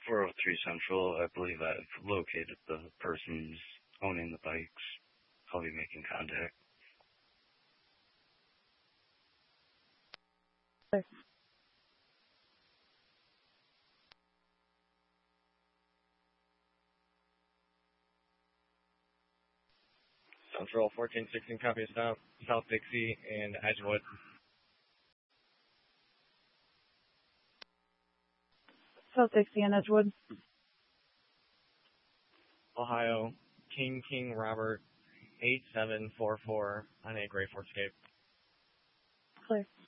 403 Central. I believe I've located the persons owning the bikes. I'll be making contact. Central 1416, copy of South Dixie and Edgewood. South Dixie and Edgewood. Ohio, King Robert 8744 on a Gray Ford Escape. Clear.